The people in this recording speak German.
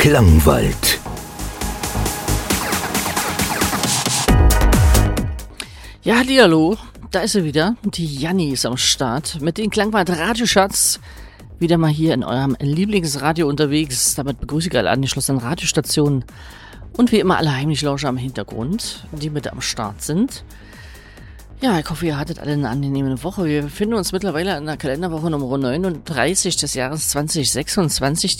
Klangwald. Ja, hallihallo, da ist sie wieder. Die Janni ist am Start mit den Klangwald-Radioschatz. Wieder mal hier in eurem Lieblingsradio unterwegs. Damit begrüße ich alle angeschlossenen Radiostationen. Und wie immer alle Heimlichlauscher am Hintergrund, die mit am Start sind. Ja, ich hoffe, ihr hattet alle eine angenehme Woche. Wir befinden uns mittlerweile in der Kalenderwoche Nummer 39 des Jahres 2026.